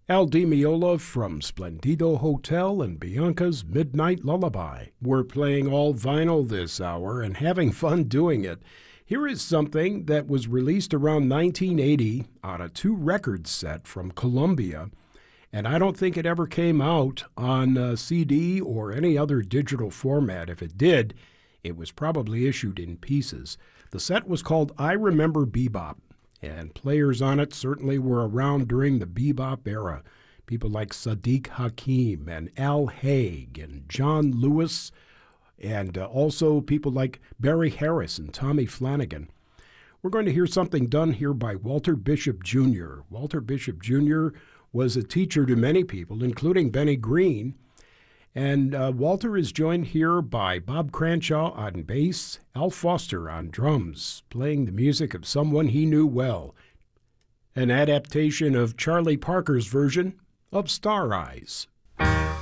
Al Di Meola from Splendido Hotel and Bianca's Midnight Lullaby. We're playing all vinyl this hour and having fun doing it. Here is something that was released around 1980 on a 2-record set from Columbia, and I don't think it ever came out on a CD or any other digital format. If it did, it was probably issued in pieces. The set was called I Remember Bebop, and players on it certainly were around during the bebop era. People like Sadiq Hakim and Al Haig and John Lewis, and also people like Barry Harris and Tommy Flanagan. We're going to hear something done here by Walter Bishop Jr. Walter Bishop Jr. was a teacher to many people, including Benny Green. And Walter is joined here by Bob Cranshaw on bass, Al Foster on drums, playing the music of someone he knew well, an adaptation of Charlie Parker's version of Star Eyes.